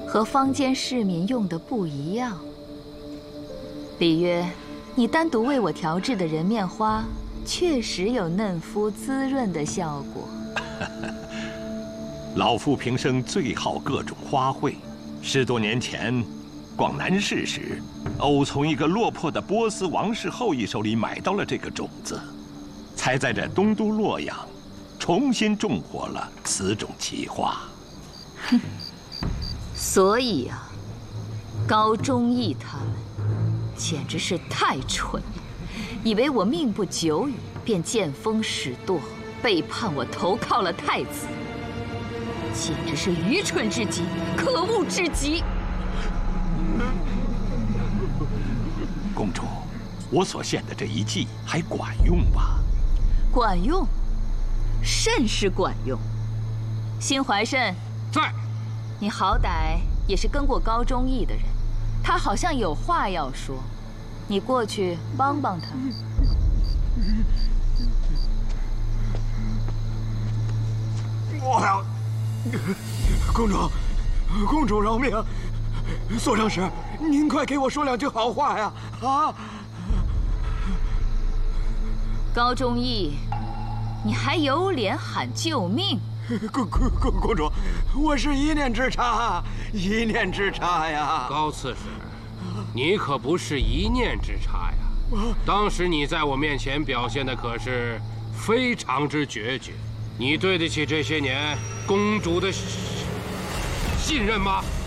和坊间市民用的不一样。里约，你单独为我调制的人面花，确实有嫩肤滋润的效果。 老夫平生最好各种花卉，10多年前逛南市时，偶从一个落魄的波斯王室后裔手里买到了这个种子，才在这东都洛阳重新种活了此种奇花。 哼，所以啊，高忠义他们简直是太蠢了，以为我命不久矣，便见风使舵，背叛我，投靠了太子，简直是愚蠢至极，可恶至极。 公主，我所献的这一计还管用吧？ 管用，甚是管用。辛怀慎在， 你好歹也是跟过高忠义的人，他好像有话要说，你过去帮帮他。 我要，公主饶命！所长使，您快给我说2句好话呀！啊！ 高忠义，你还有脸喊救命？ 公主，我是一念之差，一念之差呀！ 高刺史，你可不是一念之差呀！当时你在我面前表现的可是非常之决绝，你对得起这些年公主的信任吗？